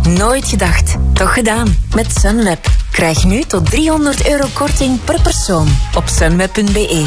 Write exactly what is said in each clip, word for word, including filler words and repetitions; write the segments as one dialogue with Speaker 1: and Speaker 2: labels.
Speaker 1: Nooit gedacht, toch gedaan. Met Sunweb. Krijg nu tot driehonderd euro korting per persoon op sunweb punt be.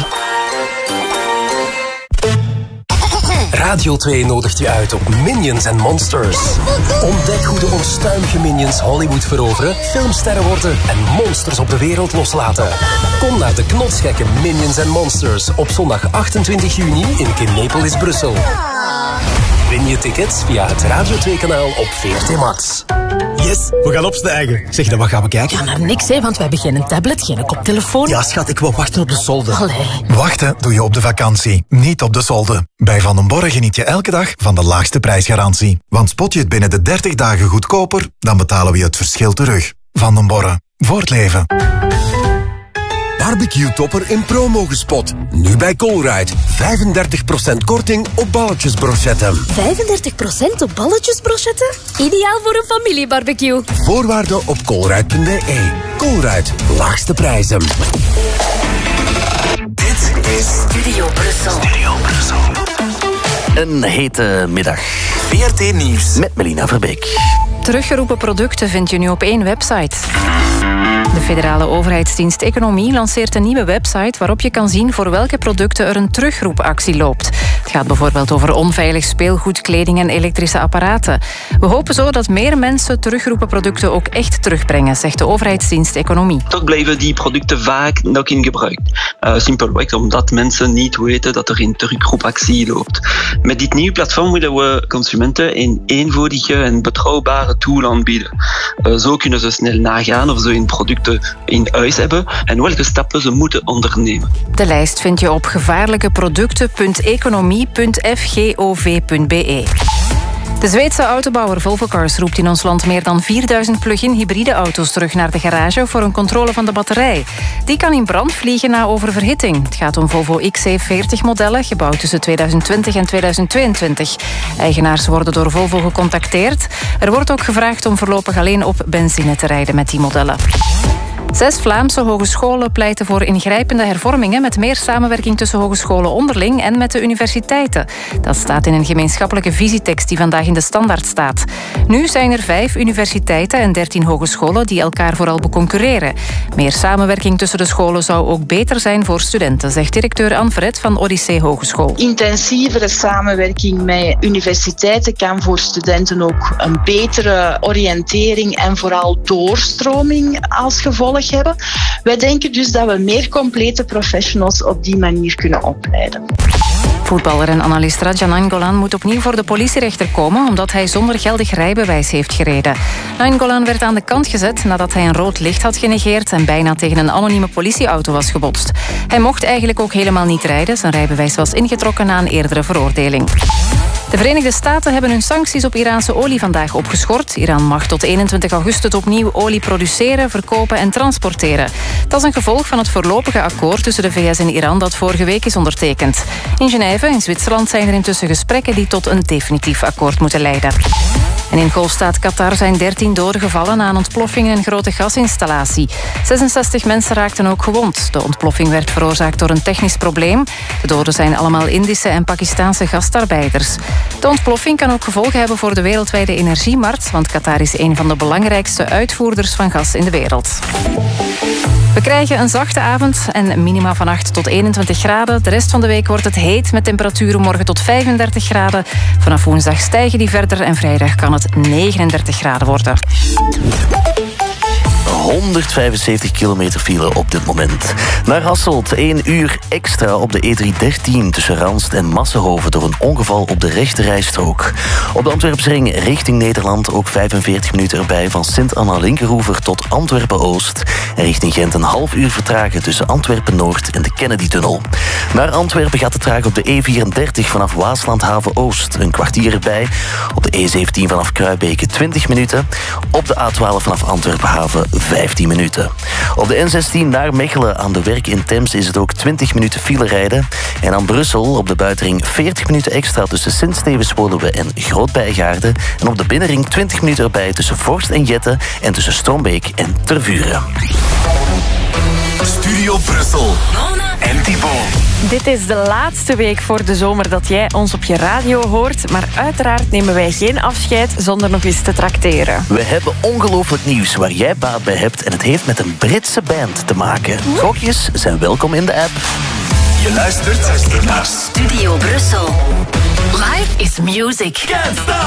Speaker 2: Radio twee nodigt je uit op Minions and Monsters. Ontdek hoe de onstuimige Minions Hollywood veroveren, filmsterren worden en monsters op de wereld loslaten. Kom naar de knotsgekke Minions and Monsters op zondag achtentwintig juni in Kinepolis, Brussel. Win je tickets via het Radio twee-kanaal op V R T Max.
Speaker 3: Yes, we gaan opstijgen. Zeg, dan wat gaan we kijken?
Speaker 4: Ja, naar niks, hè, want we hebben geen tablet, geen koptelefoon.
Speaker 3: Ja, schat, ik wil wachten op de solde.
Speaker 4: Allee.
Speaker 5: Wachten doe je op de vakantie, niet op de solde. Bij Van den Borre geniet je elke dag van de laagste prijsgarantie. Want spot je het binnen de dertig dagen goedkoper, dan betalen we je het verschil terug. Van den Borre, voor het leven.
Speaker 6: Barbecue-topper in promo gespot. Nu bij Colruyt. vijfendertig procent korting op balletjesbrochetten.
Speaker 4: vijfendertig procent op balletjesbrochetten? Ideaal voor een familiebarbecue.
Speaker 6: Voorwaarden op colruyt punt be. Colruyt. Laagste prijzen.
Speaker 1: Dit is Studio Brussel. Studio Brussel.
Speaker 7: Een hete middag.
Speaker 2: V R T Nieuws.
Speaker 7: Met Melina Verbeek.
Speaker 8: Teruggeroepen producten vind je nu op één website. De federale overheidsdienst Economie lanceert een nieuwe website waarop je kan zien voor welke producten er een terugroepactie loopt. Het gaat bijvoorbeeld over onveilig speelgoed, kleding en elektrische apparaten. We hopen zo dat meer mensen teruggeroepen producten ook echt terugbrengen, zegt de overheidsdienst Economie.
Speaker 9: Toch blijven die producten vaak nog in gebruik. Uh, simpelweg omdat mensen niet weten dat er een terugroepactie loopt. Met dit nieuwe platform willen we consumenten een eenvoudige en betrouwbare tool aanbieden. Uh, zo kunnen ze snel nagaan of ze hun producten in huis hebben en welke stappen ze moeten ondernemen.
Speaker 8: De lijst vind je op gevaarlijkeproducten punt economie punt f g o v punt be. De Zweedse autobouwer Volvo Cars roept in ons land meer dan vierduizend plug-in hybride auto's terug naar de garage voor een controle van de batterij. Die kan in brand vliegen na oververhitting. Het gaat om Volvo X C veertig modellen, gebouwd tussen tweeduizend twintig en tweeduizend tweeëntwintig. Eigenaars worden door Volvo gecontacteerd. Er wordt ook gevraagd om voorlopig alleen op benzine te rijden met die modellen. Zes Vlaamse hogescholen pleiten voor ingrijpende hervormingen met meer samenwerking tussen hogescholen onderling en met de universiteiten. Dat staat in een gemeenschappelijke visietekst die vandaag in de Standaard staat. Nu zijn er vijf universiteiten en dertien hogescholen die elkaar vooral beconcurreren. Meer samenwerking tussen de scholen zou ook beter zijn voor studenten, zegt directeur Anne Verret van Odyssee Hogeschool.
Speaker 10: Intensievere samenwerking met universiteiten kan voor studenten ook een betere oriëntering en vooral doorstroming als gevolg hebben. Wij denken dus dat we meer complete professionals op die manier kunnen opleiden.
Speaker 8: Voetballer en analist Raja Nainggolan moet opnieuw voor de politierechter komen omdat hij zonder geldig rijbewijs heeft gereden. Nainggolan werd aan de kant gezet nadat hij een rood licht had genegeerd en bijna tegen een anonieme politieauto was gebotst. Hij mocht eigenlijk ook helemaal niet rijden. Zijn rijbewijs was ingetrokken na een eerdere veroordeling. De Verenigde Staten hebben hun sancties op Iraanse olie vandaag opgeschort. Iran mag tot eenentwintig augustus opnieuw olie produceren, verkopen en transporteren. Dat is een gevolg van het voorlopige akkoord tussen de V S en Iran dat vorige week is ondertekend. In Genève, in Zwitserland, zijn er intussen gesprekken die tot een definitief akkoord moeten leiden. En in golfstaat Qatar zijn dertien doden gevallen na een ontploffing in een grote gasinstallatie. zesenzestig mensen raakten ook gewond. De ontploffing werd veroorzaakt door een technisch probleem. De doden zijn allemaal Indische en Pakistaanse gastarbeiders. De ontploffing kan ook gevolgen hebben voor de wereldwijde energiemarkt, want Qatar is een van de belangrijkste uitvoerders van gas in de wereld. We krijgen een zachte avond en minima van acht tot eenentwintig graden. De rest van de week wordt het heet met temperaturen morgen tot vijfendertig graden. Vanaf woensdag stijgen die verder en vrijdag kan het negenendertig graden worden.
Speaker 7: honderdvijfenzeventig kilometer file op dit moment. Naar Hasselt, één uur extra op de E driehonderddertien tussen Ranst en Massenhoven door een ongeval op de rechterrijstrook. Op de Antwerpsring richting Nederland ook vijfenveertig minuten erbij van Sint-Anna-Linkeroever tot Antwerpen-Oost. En richting Gent een half uur vertragen tussen Antwerpen-Noord en de Kennedy-tunnel. Naar Antwerpen gaat het traag op de E vierendertig vanaf Waaslandhaven-Oost. Een kwartier erbij. Op de E zeventien vanaf Kruibeke twintig minuten. Op de A twaalf vanaf Antwerpenhaven vijftien minuten. Op de N zestien naar Mechelen aan de Werk in Temse is het ook twintig minuten file rijden. En aan Brussel op de buitenring veertig minuten extra tussen Sint-Stevens-Woluwe en Groot-Bijgaarden. En op de binnenring twintig minuten erbij tussen Vorst en Jette en tussen Strombeek en Tervuren.
Speaker 2: Studio Brussel. en Thibaut.
Speaker 11: Dit is de laatste week voor de zomer dat jij ons op je radio hoort. Maar uiteraard nemen wij geen afscheid zonder nog eens te trakteren.
Speaker 7: We hebben ongelooflijk nieuws waar jij baat bij hebt. En het heeft met een Britse band te maken. Gokjes zijn welkom in de app.
Speaker 2: Je luistert naar
Speaker 1: Studio Brussel. Life is music.
Speaker 2: Can't stop.